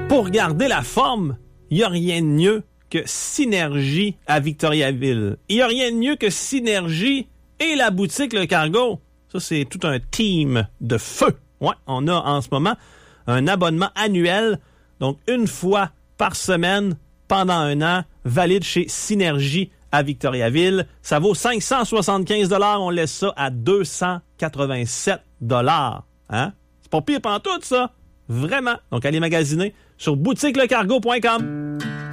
Pour garder la forme, il n'y a rien de mieux que Synergie à Victoriaville. Il n'y a rien de mieux que Synergie et la boutique Le Cargo. Ça, c'est tout un team de feu. Ouais, on a en ce moment un abonnement annuel, donc une fois par semaine pendant un an, valide chez Synergie à Victoriaville. Ça vaut 575 $. On laisse ça à 287 $. Hein? C'est pas pire pantoute, ça. Vraiment. Donc, allez magasiner sur boutiquelecargo.com.